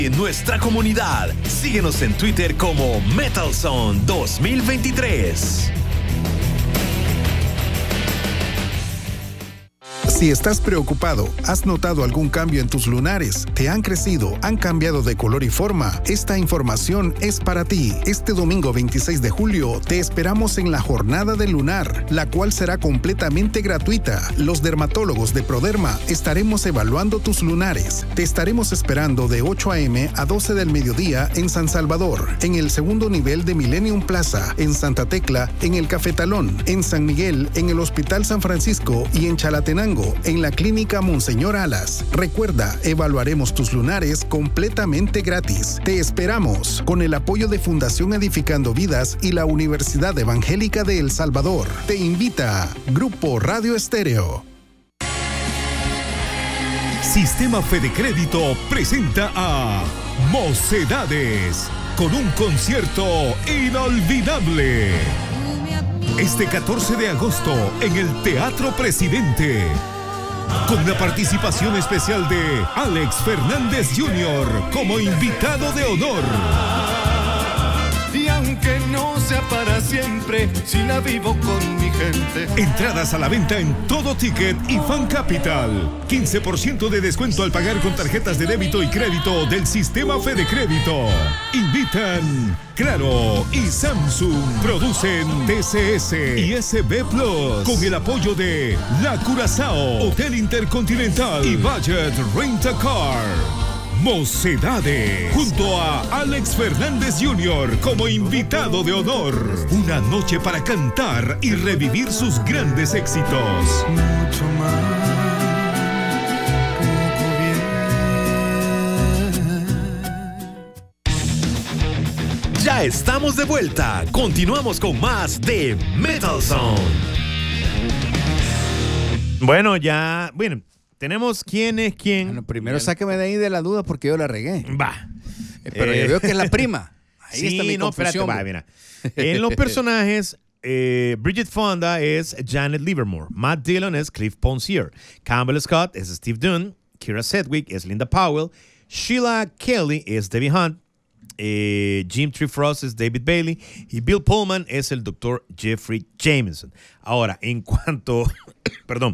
En nuestra comunidad, síguenos en Twitter como Metal Zone 2023. Si estás preocupado, has notado algún cambio en tus lunares, te han crecido, han cambiado de color y forma, esta información es para ti. Este domingo 26 de julio te esperamos en la Jornada del Lunar, la cual será completamente gratuita. Los dermatólogos de Proderma estaremos evaluando tus lunares. Te estaremos esperando de 8 a.m. a 12 del mediodía en San Salvador, en el segundo nivel de Millennium Plaza, en Santa Tecla, en el Cafetalón, en San Miguel, en el Hospital San Francisco y en Chalatenango, en la Clínica Monseñor Alas. Recuerda, evaluaremos tus lunares completamente gratis. Te esperamos con el apoyo de Fundación Edificando Vidas y la Universidad Evangélica de El Salvador. Te invita Grupo Radio Estéreo. Sistema Fede Crédito presenta a Mocedades con un concierto inolvidable. Este 14 de agosto en el Teatro Presidente, con la participación especial de Alex Fernández Jr. como invitado de honor. Y aunque no sea para siempre, si la vivo con mi gente. Entradas a la venta en Todo Ticket y Fan Capital. 15% de descuento al pagar con tarjetas de débito y crédito del Sistema Fede Crédito. Invitan Claro y Samsung. Producen TCS y SB Plus. Con el apoyo de La Curazao, Hotel Intercontinental y Budget Rent a Car. Mocedades, junto a Alex Fernández Jr. como invitado de honor. Una noche para cantar y revivir sus grandes éxitos. Mucho más que Ya estamos de vuelta. Continuamos con más de Metal Zone. Bueno, tenemos quién es quién. Bueno, primero sáqueme de ahí de la duda porque yo la regué. Va. Pero yo veo que es la prima. Ahí sí, está mi confusión. Espérate, mira. En los personajes, Bridget Fonda es Janet Livermore. Matt Dillon es Cliff Ponsier. Campbell Scott es Steve Dunn. Kira Sedgwick es Linda Powell. Sheila Kelly es Debbie Hunt. Jim Trifrost es David Bailey. Y Bill Pullman es el Dr. Jeffrey Jameson. Ahora, en cuanto... perdón.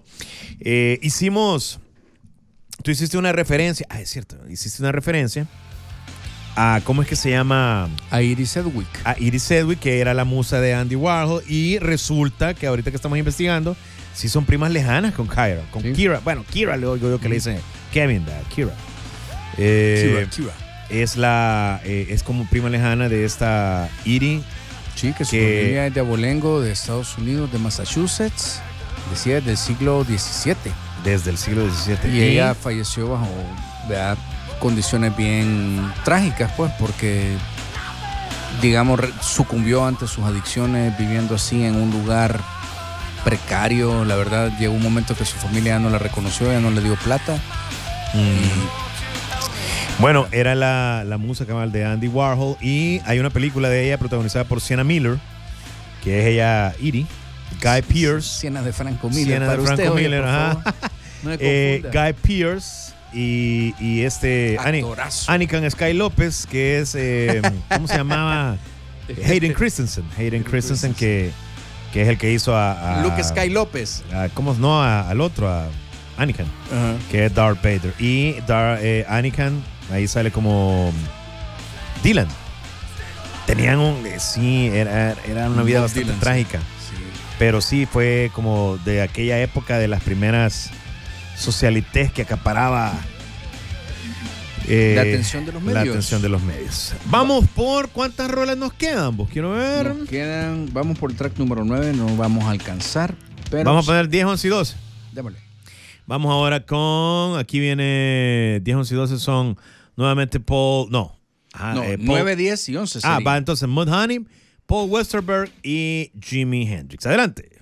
Tú hiciste una referencia. Es cierto. Hiciste una referencia a... ¿Cómo es que se llama? A Iris Sedgwick. A Iris Sedgwick, que era la musa de Andy Warhol. Y resulta que ahorita que estamos investigando, sí son primas lejanas con Kyra. Con sí. Kira. Bueno, Kira le oigo yo que le dicen Kevin, Kira. Kira. Es como prima lejana de esta Iris. Sí, que su familia es de abolengo de Estados Unidos, de Massachusetts. Decía del siglo XVII. Desde el siglo XVII. Y ella falleció bajo condiciones bien trágicas, pues, porque, digamos, sucumbió ante sus adicciones, viviendo así en un lugar precario. La verdad, llegó un momento que su familia ya no la reconoció, ya no le dio plata. Bueno, era la musa cabal de Andy Warhol. Y hay una película de ella protagonizada por Sienna Miller, que es ella, Edie. Guy Pearce. Sienna de Franco Miller. Sienna de Franco Miller, ajá. No me confunda. Guy Pearce y Anikan Sky López, que es, ¿cómo se llamaba? Hayden Christensen. Hayden Christensen, que es el que hizo a Luke Sky López. ¿Cómo no? Al otro, a Anakin, que es Darth Vader. Y Anakin, ahí sale como Dylan. Tenían era una vida bastante trágica. Pero sí, fue como de aquella época de las primeras socialites que acaparaba la atención de los medios. La atención de los medios. Vamos por ¿cuántas rolas nos quedan? Vos quiero ver. Vamos por el track número 9, no vamos a alcanzar. Pero vamos a poner 10, 11 y 12. Démosle. Vamos ahora con, aquí viene 10, 11 y 12 son nuevamente Paul, 9, 10 y 11 sería. Va entonces Mudhoney, Paul Westerberg y Jimi Hendrix. Adelante.